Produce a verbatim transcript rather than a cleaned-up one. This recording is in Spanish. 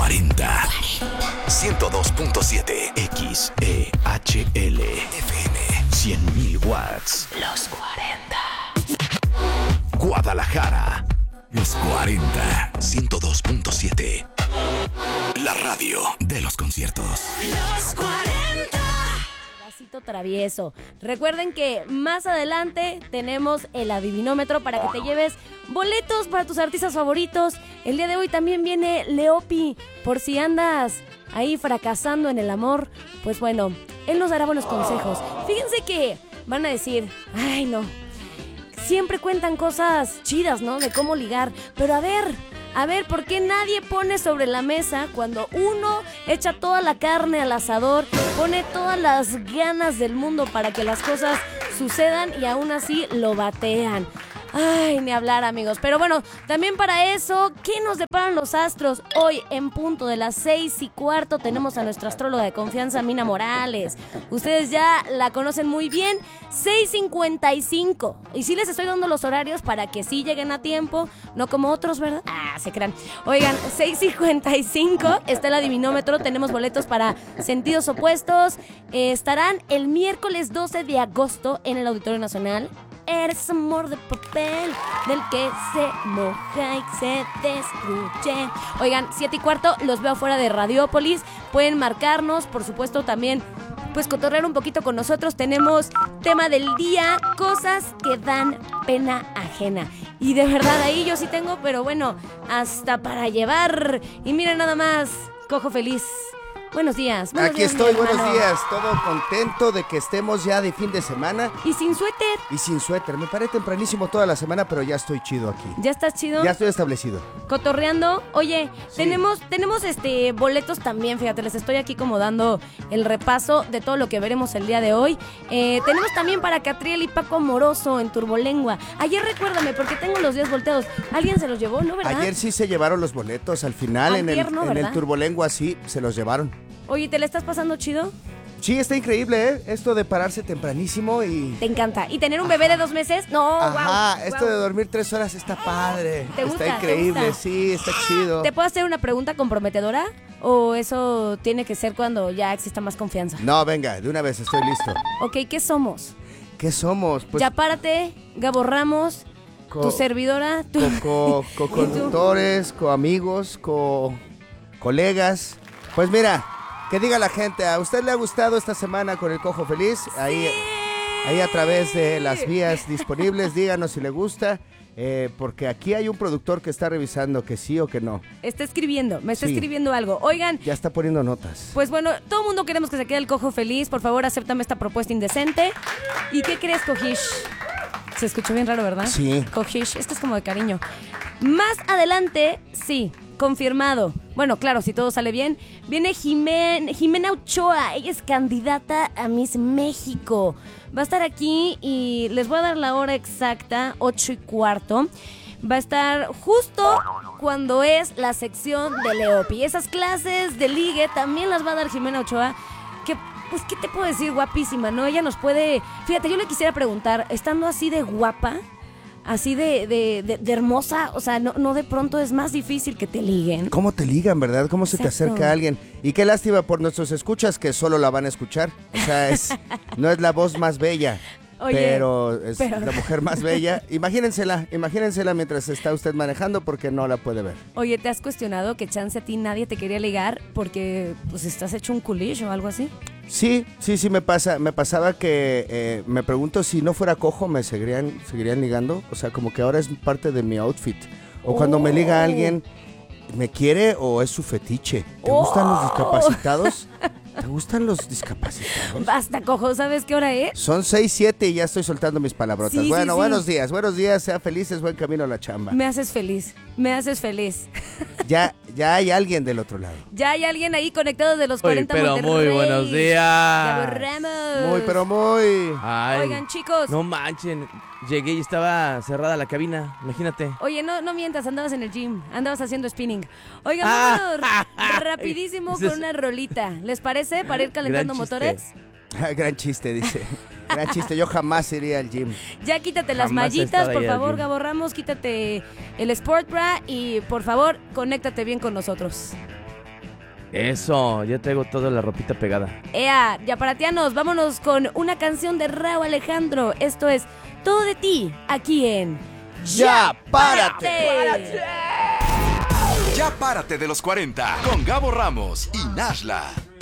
cuarenta. ciento dos punto siete X E H L F M. cien mil watts. Los cuarenta. Guadalajara. Los cuarenta. ciento dos punto siete. La radio de los conciertos. Los cuarenta. Vasito travieso. Recuerden que más adelante tenemos el adivinómetro para que te lleves boletos para tus artistas favoritos. El día de hoy también viene Leopi. Por si andas ahí fracasando en el amor, pues bueno, él nos dará buenos consejos. Fíjense que van a decir, ay no, siempre cuentan cosas chidas, ¿no? De cómo ligar. Pero a ver, a ver, ¿por qué nadie pone sobre la mesa cuando uno echa toda la carne al asador, pone todas las ganas del mundo para que las cosas sucedan y aún así lo batean? Ay, ni hablar, amigos. Pero bueno, también para eso, ¿qué nos deparan los astros? Hoy, en punto de las seis y cuarto, tenemos a nuestra astróloga de confianza, Mina Morales. Ustedes ya la conocen muy bien. seis cincuenta y cinco. Y sí les estoy dando los horarios para que sí lleguen a tiempo, no como otros, ¿verdad? Ah, se crean. Oigan, seis cincuenta y cinco está el adivinómetro. Tenemos boletos para Sentidos Opuestos. Eh, estarán el miércoles doce de agosto en el Auditorio Nacional. Eres amor de papel del que se moja y se destruye. Oigan, siete y cuarto, los veo afuera de Radiópolis. Pueden marcarnos, por supuesto, también pues cotorrear un poquito con nosotros. Tenemos tema del día, cosas que dan pena ajena. Y de verdad ahí yo sí tengo, pero bueno, hasta para llevar. Y miren nada más, Cojo Feliz. Buenos días. Buenos Aquí días, estoy, mi hermano. buenos días. Todo contento de que estemos ya de fin de semana. Y sin suéter. Y sin suéter. Me paré tempranísimo toda la semana, pero ya estoy chido aquí. ¿Ya estás chido? Ya estoy establecido. Cotorreando. Oye, Sí. tenemos, tenemos este boletos también, fíjate, les estoy aquí como dando el repaso de todo lo que veremos el día de hoy. Eh, tenemos también para Catriel y Paco Amoroso en Turbolengua. Ayer recuérdame, porque tengo los días volteados. ¿Alguien se los llevó, no, verdad? Ayer sí se llevaron los boletos. Al final, en el, Antier, ¿no, en el verdad? Turbolengua, sí, se los llevaron. Oye, ¿te la estás pasando chido? Sí, está increíble, ¿eh? Esto de pararse tempranísimo y... Te encanta. ¿Y tener un bebé de dos meses? No, Ajá, wow, esto wow. de dormir tres horas está padre. ¿Te gusta? Está ¿Te increíble, gusta? sí, está chido. ¿Te puedo hacer una pregunta comprometedora? ¿O eso tiene que ser cuando ya exista más confianza? No, venga, de una vez estoy listo. Ok, ¿qué somos? ¿Qué somos? Pues ya párate, Gabo Ramos, co- tu servidora, tu... co- co- co-conductores, co-amigos, co-colegas. Pues mira, que diga la gente, ¿a usted le ha gustado esta semana con el Cojo Feliz? Ahí, ahí a través de las vías disponibles, díganos si le gusta. Eh, porque aquí hay un productor que está revisando que sí o que no. Está escribiendo, me está Sí. escribiendo algo. Oigan, Ya está poniendo notas. pues bueno, todo el mundo queremos que se quede el Cojo Feliz. Por favor, acéptame esta propuesta indecente. ¿Y qué crees, Cojish? Se escuchó bien raro, ¿verdad? Sí. Cojish, esto es como de cariño. Más adelante, sí, confirmado. Bueno, claro, si todo sale bien, viene Jimen- Jimena Ochoa. Ella es candidata a Miss México. Va a estar aquí y les voy a dar la hora exacta, ocho y cuarto. Va a estar justo cuando es la sección de Leopi. Esas clases de ligue también las va a dar Jimena Ochoa. Que, pues, ¿qué te puedo decir? Guapísima, ¿no? Ella nos puede... Fíjate, yo le quisiera preguntar, estando así de guapa, así de, de, de, de hermosa, o sea, no, no de pronto es más difícil que te liguen. ¿Cómo te ligan, verdad? ¿Cómo se te Exacto. acerca alguien? Y qué lástima por nuestros escuchas que solo la van a escuchar. O sea, es, no es la voz más bella, Oye, pero es pero- la mujer más bella. Imagínensela, imagínensela mientras está usted manejando porque no la puede ver. Oye, ¿te has cuestionado que chance a ti nadie te quería ligar porque pues estás hecho un culillo o algo así? Sí, sí, sí me pasa. Me pasaba que eh, me pregunto si no fuera cojo me seguirían, seguirían ligando. O sea, como que ahora es parte de mi outfit. O cuando me liga alguien, ¿me quiere o es su fetiche? ¿Te gustan los discapacitados? ¿Te gustan los discapacitados? Basta, Cojo, ¿sabes qué hora es? Son seis, siete y ya estoy soltando mis palabrotas. Sí, sí, bueno, sí. buenos días, buenos días, sean felices, buen camino a la chamba. Me haces feliz, me haces feliz. Ya, ya hay alguien del otro lado. Ya hay alguien ahí conectado de los Oye, cuarenta pero Monterrey. muy buenos días. Gabo Ramos. Muy, pero muy... Ay, Oigan, chicos. no manchen. Llegué y estaba cerrada la cabina, imagínate. Oye, no, no mientas, andabas en el gym, andabas haciendo spinning. Oigan, Ah. vámonos rapidísimo Ese es- con una rolita. ¿Les parece? Para ir calentando Gran chiste. motores. Gran chiste, dice. Gran chiste, yo jamás iría al gym. Ya quítate las Jamás he mallitas, estado por ahí al favor, gym. Gabo Ramos, quítate el Sport Bra y por favor, conéctate bien con nosotros. Eso, ya traigo toda la ropita pegada. Ea, yaparatianos, vámonos con una canción de Rauw Alejandro. Esto es Todo de ti, aquí en ¡Ya, párate! Ya párate de los cuarenta con Gabo Ramos y Nashla.